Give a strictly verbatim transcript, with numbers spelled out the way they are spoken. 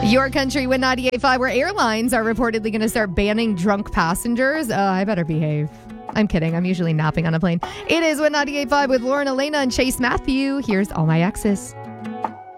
Your country with ninety-eight point five, where airlines are reportedly going to start banning drunk passengers. Uh, I better behave. I'm kidding. I'm usually napping on a plane. It is with ninety-eight point five with Lauren Elena and Chase Matthew. Here's All My Exes.